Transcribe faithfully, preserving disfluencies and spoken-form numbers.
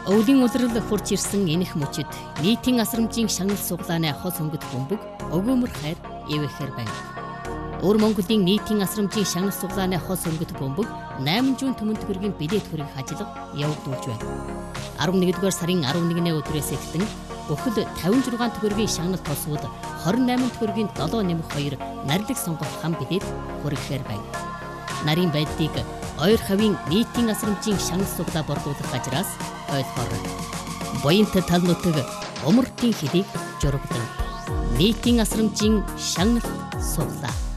Өвлийн улирал хурж ирсэн энэх мөчид нийтийн асрамжийн шагнал суглааны хос өнгөт бөмбөг өгөөмөр хайр ивэхээр байна. Өөр Монголын нийтийн асрамжийн шагнал суглааны хос өнгөт бөмбөг найман жуун төмөн төгрөгийн билет хөрөг хажлага явагдуулж байна. арван нэгдүгээр сарын арван нэгний өдрөөс эхтэн бүхэл тавин зургаан төгрөгийн шагнал тосвол хорин найман төгрөгийн долоо нэмэх хоёр нарилэг сонгох хам билет хөрөглөөр байна. Нарийн байдлыг ойр хавийн нийтийн асрамжийн шагнал суглаа борлуулах газраас ойлгоорой. Буянт тал нутаг умартын хөлийг журагдан нийтийн асрамжийн шагнал суглаа.